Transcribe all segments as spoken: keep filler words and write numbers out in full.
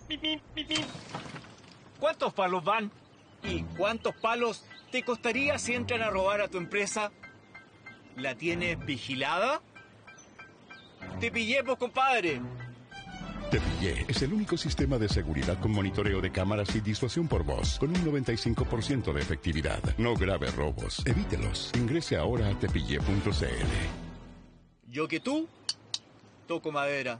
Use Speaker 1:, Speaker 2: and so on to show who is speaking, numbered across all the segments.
Speaker 1: ¿Cuántos palos van? ¿Y cuántos palos te costaría si entran a robar a tu empresa? ¿La tienes vigilada? ¡Te pillé, pues, compadre!
Speaker 2: Te Pillé es el único sistema de seguridad con monitoreo de cámaras y disuasión por voz, con un noventa y cinco por ciento de efectividad. No grave robos. Evítelos. Ingrese ahora a tepillé punto c l.
Speaker 1: Yo que tú, toco madera.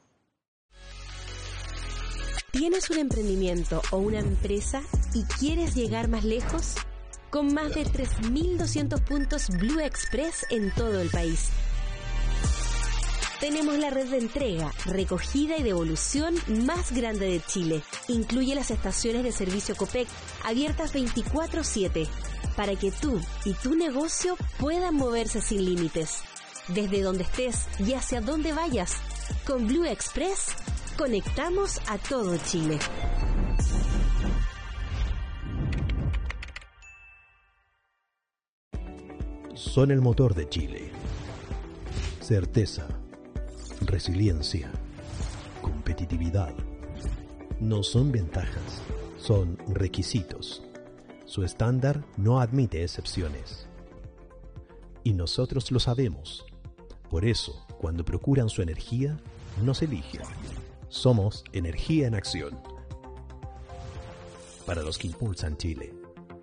Speaker 3: ¿Tienes un emprendimiento o una empresa y quieres llegar más lejos? Con más de tres mil doscientos puntos Blue Express en todo el país. Tenemos la red de entrega, recogida y devolución más grande de Chile. Incluye las estaciones de servicio Copec abiertas veinticuatro siete para que tú y tu negocio puedan moverse sin límites. Desde donde estés y hacia donde vayas, con Blue Express conectamos a todo Chile.
Speaker 4: Son el motor de Chile. Certeza, resiliencia, competitividad. No son ventajas, son requisitos. Su estándar no admite excepciones. Y nosotros lo sabemos. Por eso, cuando procuran su energía, nos eligen. Somos energía en acción. Para los que impulsan Chile.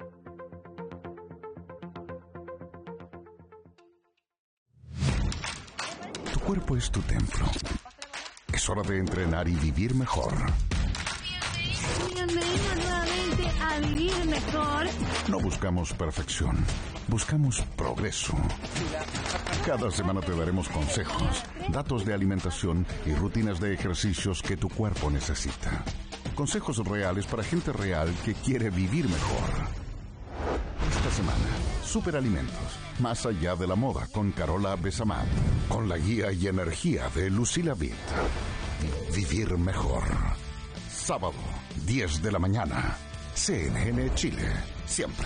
Speaker 2: Tu cuerpo es tu templo. Es hora de entrenar y vivir mejor.
Speaker 5: Bienvenidos nuevamente a Vivir Mejor.
Speaker 2: No buscamos perfección, buscamos progreso. Cada semana te daremos consejos, datos de alimentación y rutinas de ejercicios que tu cuerpo necesita. Consejos reales para gente real que quiere vivir mejor. Esta semana, Superalimentos, más allá de la moda, con Carola Besamad, con la guía y energía de Lucila Vitt. Vivir mejor. Sábado, diez de la mañana. C N N Chile, siempre.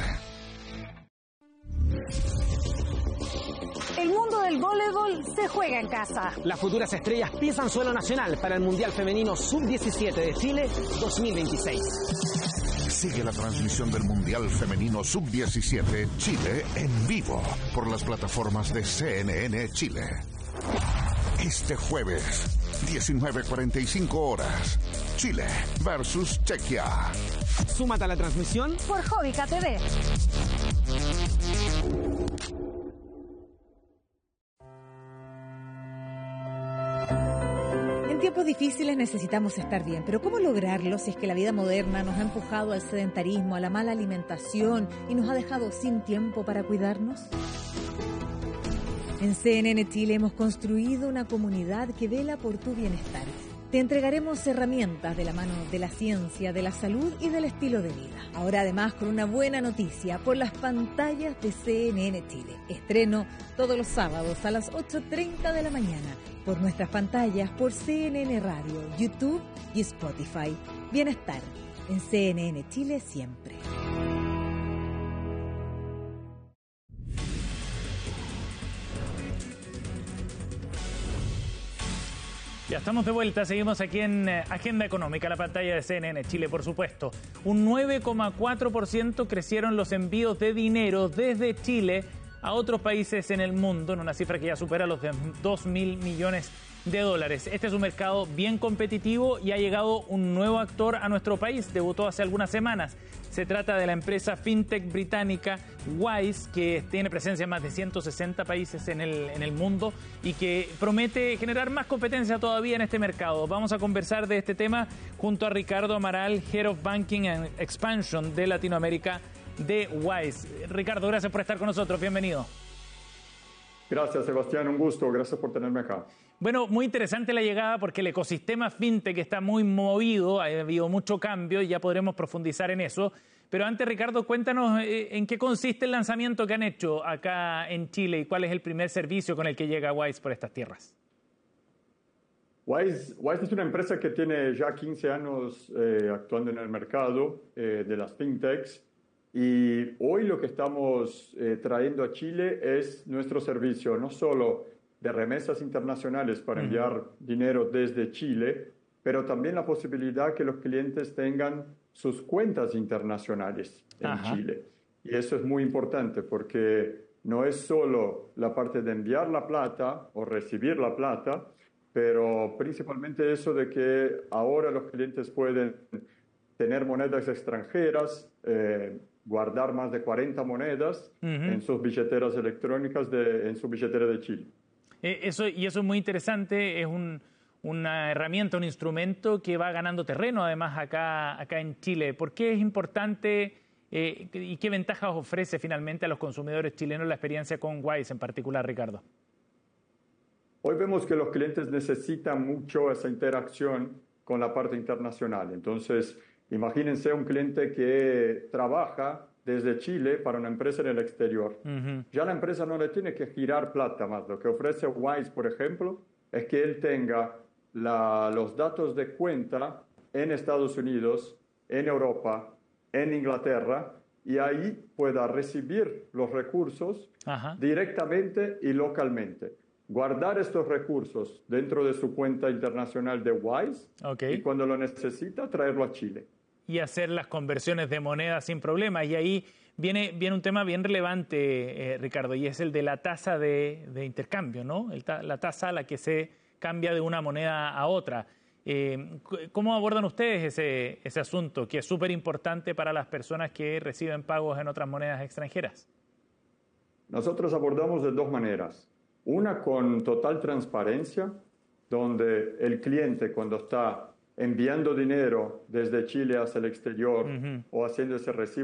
Speaker 5: El mundo del voleibol se juega en casa.
Speaker 6: Las futuras estrellas pisan suelo nacional para el Mundial Femenino sub diecisiete de Chile dos mil veintiséis.
Speaker 2: Sigue la transmisión del Mundial Femenino sub diecisiete Chile en vivo por las plataformas de C N N Chile. Este jueves, diecinueve cuarenta y cinco horas, Chile versus Chequia.
Speaker 6: Súmate a la transmisión
Speaker 5: por Jovica T V.
Speaker 7: En tiempos difíciles necesitamos estar bien, pero ¿cómo lograrlo si es que la vida moderna nos ha empujado al sedentarismo, a la mala alimentación y nos ha dejado sin tiempo para cuidarnos? En C N N Chile hemos construido una comunidad que vela por tu bienestar. Te entregaremos herramientas de la mano de la ciencia, de la salud y del estilo de vida. Ahora además con una buena noticia por las pantallas de C N N Chile. Estreno todos los sábados a las ocho treinta de la mañana por nuestras pantallas por C N N Radio, YouTube y Spotify. Bienestar en C N N Chile siempre.
Speaker 8: Ya estamos de vuelta, seguimos aquí en Agenda Económica, la pantalla de C N N Chile, por supuesto. Un nueve coma cuatro por ciento crecieron los envíos de dinero desde Chile a otros países en el mundo, en una cifra que ya supera los dos mil millones de dólares. Este es un mercado bien competitivo y ha llegado un nuevo actor a nuestro país, debutó hace algunas semanas. Se trata de la empresa fintech británica Wise, que tiene presencia en más de ciento sesenta países en el, en el mundo y que promete generar más competencia todavía en este mercado. Vamos a conversar de este tema junto a Ricardo Amaral, Head of Banking and Expansion de Latinoamérica de Wise. Ricardo, gracias por estar con nosotros. Bienvenido.
Speaker 9: Gracias, Sebastián. Un gusto. Gracias por tenerme acá.
Speaker 8: Bueno, muy interesante la llegada porque el ecosistema fintech está muy movido, ha habido mucho cambio y ya podremos profundizar en eso. Pero antes, Ricardo, cuéntanos eh, en qué consiste el lanzamiento que han hecho acá en Chile y cuál es el primer servicio con el que llega Wise por estas tierras.
Speaker 9: Wise, Wise es una empresa que tiene ya quince años eh, actuando en el mercado eh, de las fintechs. Y hoy lo que estamos eh, trayendo a Chile es nuestro servicio, no solo de remesas internacionales para enviar uh-huh. dinero desde Chile, pero también la posibilidad que los clientes tengan sus cuentas internacionales en
Speaker 8: Ajá.
Speaker 9: Chile. Y eso es muy importante porque no es solo la parte de enviar la plata o recibir la plata, pero principalmente eso de que ahora los clientes pueden tener monedas extranjeras, eh, guardar más de cuarenta monedas
Speaker 8: Ujú.
Speaker 9: en sus billeteras electrónicas, de, en su billetera de Chile.
Speaker 8: Eh, eso, y eso es muy interesante, es un, una herramienta, un instrumento que va ganando terreno además acá, acá en Chile. ¿Por qué es importante eh, y qué ventajas ofrece finalmente a los consumidores chilenos la experiencia con Wise en particular, Ricardo?
Speaker 9: Hoy vemos que los clientes necesitan mucho esa interacción con la parte internacional. Entonces, imagínense un cliente que trabaja desde Chile para una empresa en el exterior.
Speaker 8: Uh-huh.
Speaker 9: Ya la empresa no le tiene que girar plata más. Lo que ofrece Wise, por ejemplo, es que él tenga la, los datos de cuenta en Estados Unidos, en Europa, en Inglaterra, y ahí pueda recibir los recursos
Speaker 8: Ajá.
Speaker 9: directamente y localmente. Guardar estos recursos dentro de su cuenta internacional de Wise
Speaker 8: Okay.
Speaker 9: y cuando lo necesita, traerlo a Chile.
Speaker 8: Y hacer las conversiones de moneda sin problemas. Y ahí viene, viene un tema bien relevante, eh, Ricardo, y es el de la tasa de, de intercambio, ¿no? El ta- la tasa a la que se cambia de una moneda a otra. Eh, ¿Cómo abordan ustedes ese, ese asunto, que es súper importante para las personas que reciben pagos en otras monedas extranjeras?
Speaker 9: Nosotros abordamos de dos maneras. Una con total transparencia, donde el cliente cuando está enviando dinero desde Chile hacia el exterior uh-huh. o haciendo ese recibo